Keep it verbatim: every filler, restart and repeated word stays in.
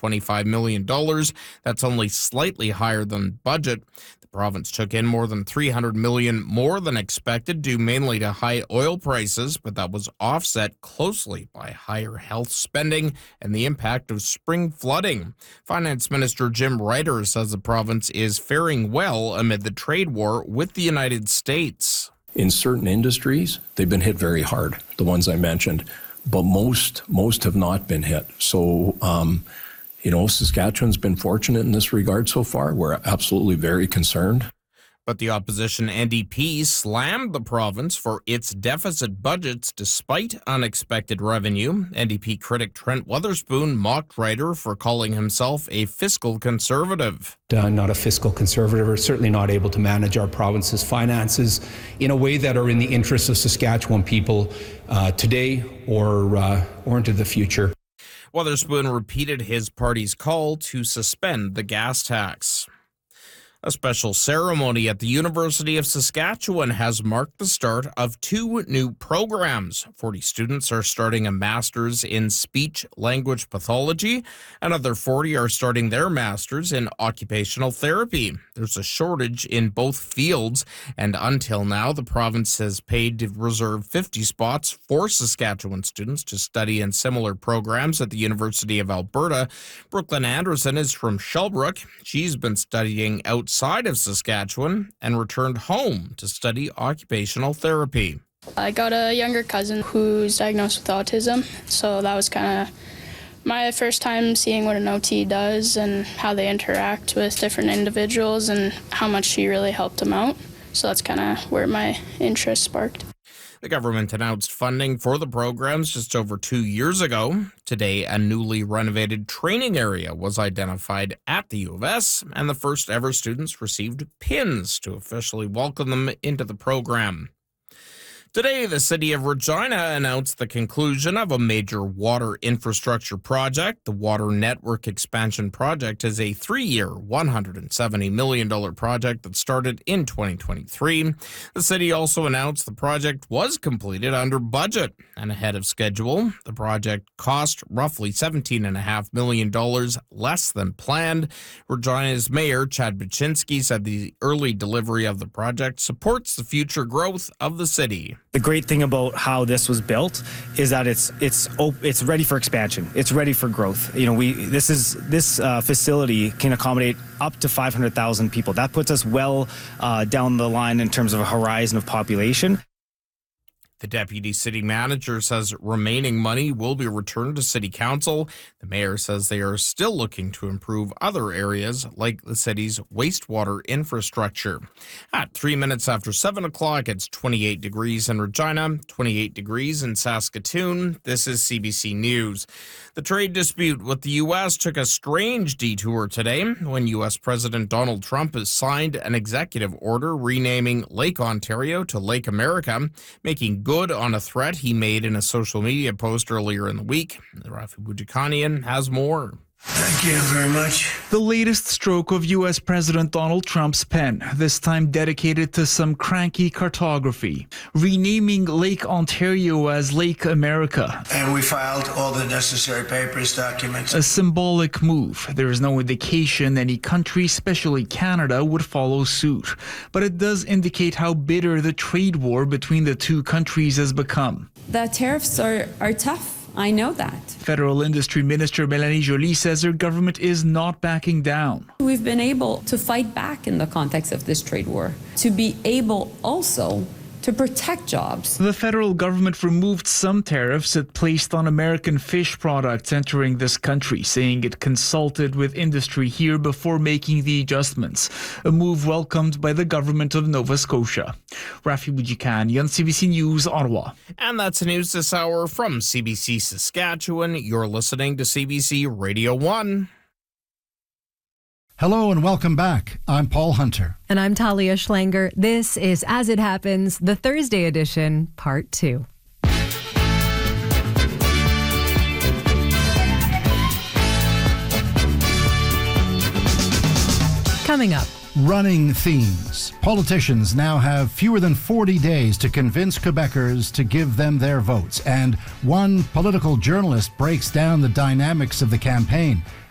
twenty-five million dollars. That's only slightly higher than budget. The province took in more than three hundred million dollars more than expected, due mainly to high oil prices, but that was offset closely by higher health spending and the impact of spring flooding. Finance Minister Jim Ryder says the province is faring well amid the trade war with the United States. In certain industries, they've been hit very hard, the ones I mentioned, but most most have not been hit. So, um, you know, Saskatchewan's been fortunate in this regard so far. We're absolutely very concerned. But the opposition N D P slammed the province for its deficit budgets despite unexpected revenue. N D P critic Trent Weatherspoon mocked Ryder for calling himself a fiscal conservative. Uh, not a fiscal conservative, or certainly not able to manage our province's finances in a way that are in the interests of Saskatchewan people uh, today or uh, or into the future. Weatherspoon repeated his party's call to suspend the gas tax. A special ceremony at the University of Saskatchewan has marked the start of two new programs. forty students are starting a master's in speech-language pathology. Another forty are starting their master's in occupational therapy. There's a shortage in both fields, and until now, the province has paid to reserve fifty spots for Saskatchewan students to study in similar programs at the University of Alberta. Brooklyn Anderson is from Shelbrook. She's been studying outside Outside of Saskatchewan and returned home to study occupational therapy. I got a younger cousin who's diagnosed with autism, so that was kind of my first time seeing what an O T does and how they interact with different individuals and how much she really helped them out. So that's kind of where my interest sparked. The government announced funding for the programs just over two years ago. Today, a newly renovated training area was identified at the U of S, and the first ever students received pins to officially welcome them into the program. Today, the city of Regina announced the conclusion of a major water infrastructure project. The Water Network Expansion Project is a three-year, one hundred seventy million dollars project that started in twenty twenty-three. The city also announced the project was completed under budget and ahead of schedule. The project cost roughly seventeen point five million dollars less than planned. Regina's mayor, Chad Buczynski, said the early delivery of the project supports the future growth of the city. The great thing about how this was built is that it's it's it's ready for expansion. It's ready for growth. You know, we this is this uh, facility can accommodate up to five hundred thousand people. That puts us well uh, down the line in terms of a horizon of population. The deputy city manager says remaining money will be returned to city council. The mayor says they are still looking to improve other areas like the city's wastewater infrastructure. At three minutes after seven o'clock, it's twenty-eight degrees in Regina, twenty-eight degrees in Saskatoon. This is C B C News. The trade dispute with the U S took a strange detour today when U S President Donald Trump has signed an executive order renaming Lake Ontario to Lake America, making good on a threat he made in a social media post earlier in the week. Rafi Boudjikanian has more. Thank you very much. The latest stroke of U S President Donald Trump's pen, this time dedicated to some cranky cartography, renaming Lake Ontario as Lake America. And we filed all the necessary papers, documents. A symbolic move. There is no indication any country, especially Canada, would follow suit. But it does indicate how bitter the trade war between the two countries has become. The tariffs are, are tough. I know that. Federal Industry Minister Mélanie Joly says her government is not backing down. We've been able to fight back in the context of this trade war, to be able also to protect jobs. The federal government removed some tariffs it placed on American fish products entering this country, saying it consulted with industry here before making the adjustments, a move welcomed by the government of Nova Scotia. Rafi Boudjikanian, C B C News, Ottawa. And that's the news this hour from C B C Saskatchewan. You're listening to C B C Radio one. Hello and welcome back. I'm Paul Hunter. And I'm Talia Schlanger. This is As It Happens, the Thursday edition, part two. Coming up. Running themes. Politicians now have fewer than forty days to convince Quebecers to give them their votes. And one political journalist breaks down the dynamics of the campaign.